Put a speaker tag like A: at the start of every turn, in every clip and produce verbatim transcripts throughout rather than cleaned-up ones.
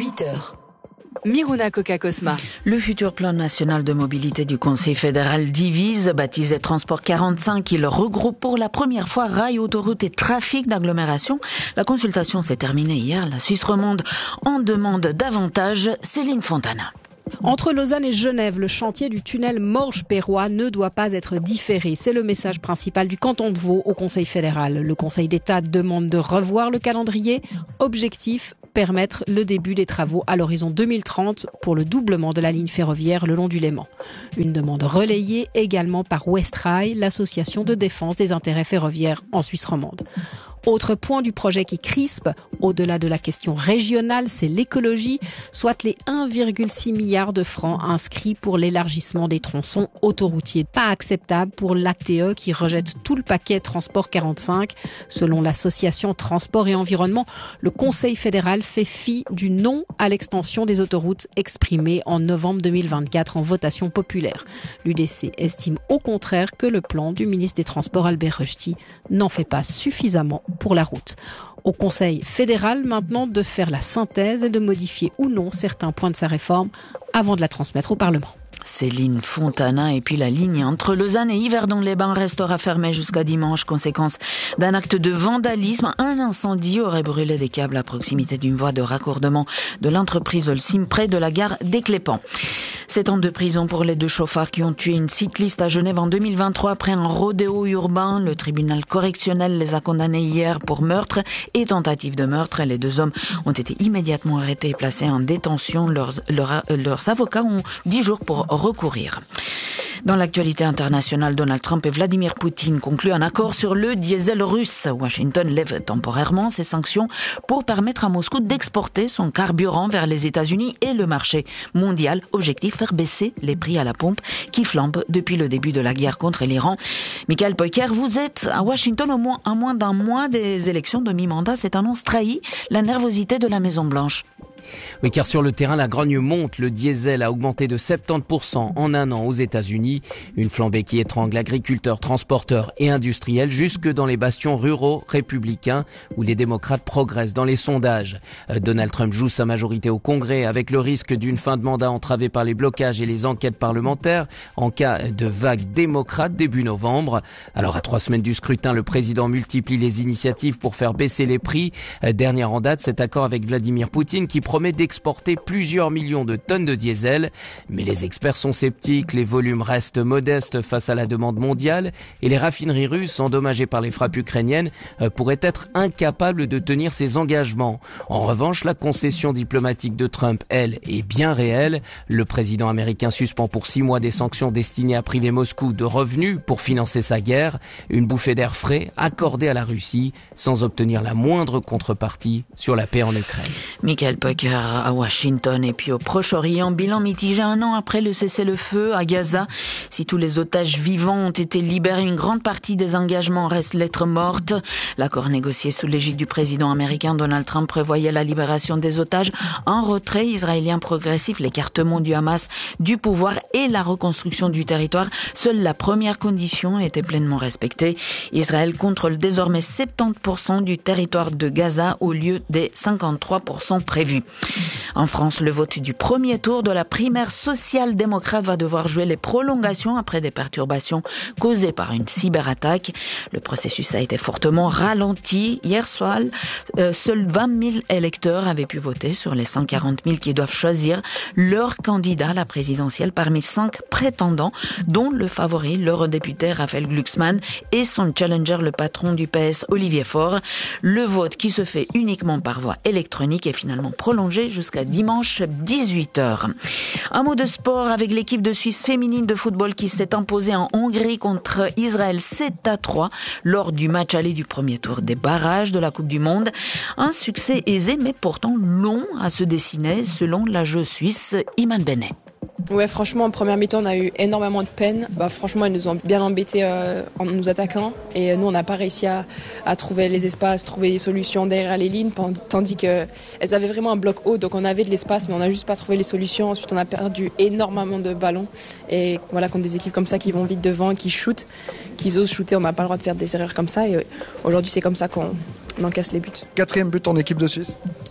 A: huit heures. Miruna Coca-Cosma.
B: Le futur plan national de mobilité du Conseil fédéral divise, baptisé Transport quarante-cinq. Il regroupe pour la première fois rail, autoroute et trafic d'agglomération. La consultation s'est terminée hier. La Suisse romande en demande davantage. Céline Fontana.
C: Entre Lausanne et Genève, le chantier du tunnel Morges-Perrois ne doit pas être différé. C'est le message principal du canton de Vaud au Conseil fédéral. Le Conseil d'État demande de revoir le calendrier. Objectif, permettre le début des travaux à l'horizon deux mille trente pour le doublement de la ligne ferroviaire le long du Léman. Une demande relayée également par Westrail, l'association de défense des intérêts ferroviaires en Suisse romande. Autre point du projet qui crispe, au-delà de la question régionale, c'est l'écologie, soit les un virgule six milliard de francs inscrits pour l'élargissement des tronçons autoroutiers. Pas acceptable pour l'A T E qui rejette tout le paquet Transport quarante-cinq. Selon l'association Transport et Environnement, le Conseil fédéral fait fi du non à l'extension des autoroutes exprimée en novembre deux mille vingt-quatre en votation populaire. L'U D C estime au contraire que le plan du ministre des Transports Albert Rösti n'en fait pas suffisamment pour la route. Au Conseil fédéral maintenant de faire la synthèse et de modifier ou non certains points de sa réforme avant de la transmettre au Parlement.
B: Céline Fontana. Et puis la ligne entre Lausanne et Yverdon-les-Bains restera fermée jusqu'à dimanche, conséquence d'un acte de vandalisme. Un incendie aurait brûlé des câbles à proximité d'une voie de raccordement de l'entreprise Holcim près de la gare d'Éclépant. Sept ans de prison pour les deux chauffards qui ont tué une cycliste à Genève en deux mille vingt-trois après un rodéo urbain. Le tribunal correctionnel les a condamnés hier pour meurtre et tentative de meurtre. Les deux hommes ont été immédiatement arrêtés et placés en détention. Leurs, leurs, leurs avocats ont dix jours pour recourir. Dans l'actualité internationale, Donald Trump et Vladimir Poutine concluent un accord sur le diesel russe. Washington lève temporairement ses sanctions pour permettre à Moscou d'exporter son carburant vers les États-Unis et le marché mondial. Objectif, faire baisser les prix à la pompe qui flambent depuis le début de la guerre contre l'Iran. Michael Poiker, vous êtes à Washington au moins, à moins d'un mois des élections de mi-mandat. Cette annonce trahit la nervosité de la Maison-Blanche.
D: Oui, car sur le terrain, la grogne monte. Le diesel a augmenté de soixante-dix pour cent en un an aux États-Unis. Une flambée qui étrangle agriculteurs, transporteurs et industriels jusque dans les bastions ruraux républicains où les démocrates progressent dans les sondages. Donald Trump joue sa majorité au Congrès avec le risque d'une fin de mandat entravée par les blocages et les enquêtes parlementaires en cas de vague démocrate début novembre. Alors à trois semaines du scrutin, le président multiplie les initiatives pour faire baisser les prix. Dernière en date, cet accord avec Vladimir Poutine qui promet d'exporter plusieurs millions de tonnes de diesel. Mais les experts sont sceptiques, les volumes restent modestes face à la demande mondiale et les raffineries russes endommagées par les frappes ukrainiennes pourraient être incapables de tenir ces engagements. En revanche, la concession diplomatique de Trump, elle, est bien réelle. Le président américain suspend pour six mois des sanctions destinées à priver Moscou de revenus pour financer sa guerre. Une bouffée d'air frais accordée à la Russie sans obtenir la moindre contrepartie sur la paix en Ukraine.
B: Michael Poiker à Washington. Et puis au Proche-Orient, bilan mitigé un an après le cessez-le-feu à Gaza. Si tous les otages vivants ont été libérés, une grande partie des engagements reste lettre morte. L'accord négocié sous l'égide du président américain Donald Trump prévoyait la libération des otages, un retrait israélien progressif, l'écartement du Hamas du pouvoir et la reconstruction du territoire. Seule la première condition était pleinement respectée. Israël contrôle désormais soixante-dix pour cent du territoire de Gaza au lieu des cinquante-trois pour cent prévus. En France, le vote du premier tour de la primaire social-démocrate va devoir jouer les prolongations après des perturbations causées par une cyberattaque. Le processus a été fortement ralenti. Hier soir, euh, seuls vingt mille électeurs avaient pu voter sur les cent quarante mille qui doivent choisir leur candidat à la présidentielle parmi cinq prétendants, dont le favori, l'eurodéputé Raphaël Glucksmann et son challenger, le patron du P S, Olivier Faure. Le vote qui se fait uniquement par voie électronique est finalement prolongé jusqu'à dimanche dix-huit heures. Un mot de sport avec l'équipe de Suisse féminine de football qui s'est imposée en Hongrie contre Israël sept à trois lors du match aller du premier tour des barrages de la Coupe du Monde. Un succès aisé mais pourtant long à se dessiner selon la joueuse suisse Iman Benet.
E: Ouais, franchement, en première mi-temps, on a eu énormément de peine. Bah, franchement, elles nous ont bien embêtés euh, en nous attaquant. Et nous, on n'a pas réussi à, à trouver les espaces, trouver les solutions derrière les lignes, tandis qu'elles avaient vraiment un bloc haut. Donc, on avait de l'espace, mais on n'a juste pas trouvé les solutions. Ensuite, on a perdu énormément de ballons. Et voilà, contre des équipes comme ça qui vont vite devant, qui shootent, qui osent shooter, on n'a pas le droit de faire des erreurs comme ça. Et aujourd'hui, c'est comme ça qu'on encaisse les buts.
F: Quatrième but en équipe de Suisse.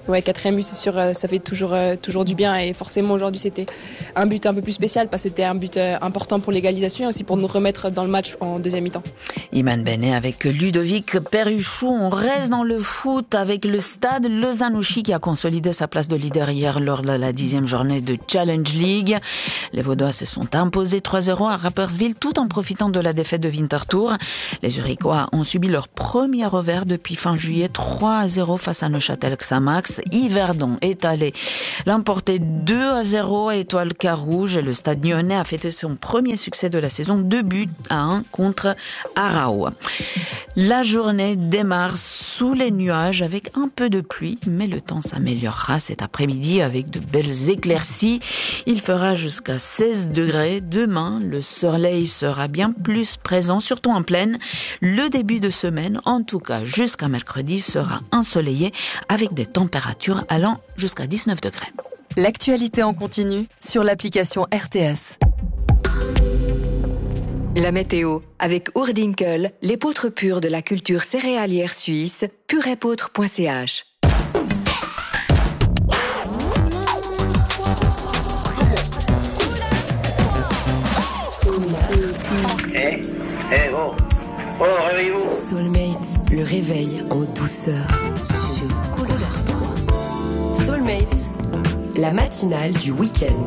E: Ouais, quatrième but, c'est sûr, ça fait toujours, toujours du bien. Et forcément, aujourd'hui, c'était un but un peu plus spécial parce que c'était un but important pour l'égalisation et aussi pour nous remettre dans le match en deuxième mi-temps.
B: Iman Benet avec Ludovic Perruchou. On reste dans le foot avec le Stade Lausanne-Ouchy qui a consolidé sa place de leader hier lors de la dixième journée de Challenge League. Les Vaudois se sont imposés trois zéro à Rapperswil tout en profitant de la défaite de Winterthur. Les Zurichois ont subi leur premier revers depuis fin juillet, trois à zéro face à Neuchâtel Xamax. Yverdon est allé l'emporter deux à zéro à Étoile Carouge et le Stade Nyonnais a fêté son premier succès de la saison, deux buts à un contre Arao. La journée démarre sous les nuages avec un peu de pluie, mais le temps s'améliorera cet après-midi avec de belles éclaircies. Il fera jusqu'à seize degrés. Demain, le soleil sera bien plus présent, surtout en plaine. Le début de semaine, en tout cas jusqu'à mercredi, sera ensoleillé avec des températures allant jusqu'à dix-neuf degrés.
A: L'actualité en continu sur l'application R T S.
F: La météo, avec Oerdinkel, l'épeautre pure de la culture céréalière suisse, purépeautre point c h.
G: Eh, eh, oh, oh, réveillez-vous.
H: Soulmate, le réveil en douceur sur Couleur trois. Soulmate, la matinale du week-end.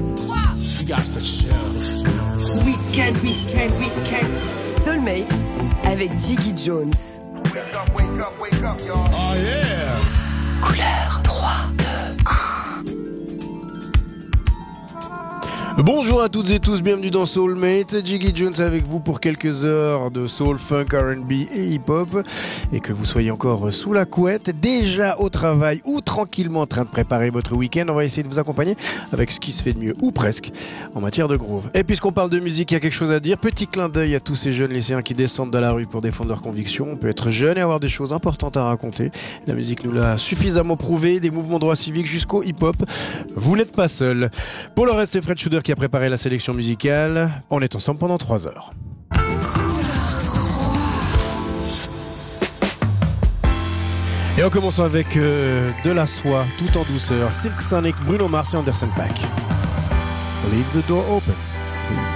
G: Week-end, week-end, week-end.
H: Soulmate avec Jiggy Jones.
G: Wake up, wake up, wake up, y'all. Oh yeah.
H: Couleur trois, deux, un.
I: Bonjour à toutes et tous, bienvenue dans Soulmate. Jiggy Jones avec vous pour quelques heures de soul, funk, R and B et hip-hop. Et que vous soyez encore sous la couette, déjà au travail ou tranquillement en train de préparer votre week-end, on va essayer de vous accompagner avec ce qui se fait de mieux, ou presque, en matière de groove. Et puisqu'on parle de musique, il y a quelque chose à dire. Petit clin d'œil à tous ces jeunes lycéens qui descendent dans la rue pour défendre leurs convictions. On peut être jeune et avoir des choses importantes à raconter. La musique nous l'a suffisamment prouvé, des mouvements droits civiques jusqu'au hip-hop. Vous n'êtes pas seul. Pour le reste, c'est Fred Schuder qui a préparé la sélection musicale. On est ensemble pendant trois heures. Et en commençant avec euh, de la soie, tout en douceur, Silk Sonic, Bruno Mars et Anderson .Paak. Leave the door open.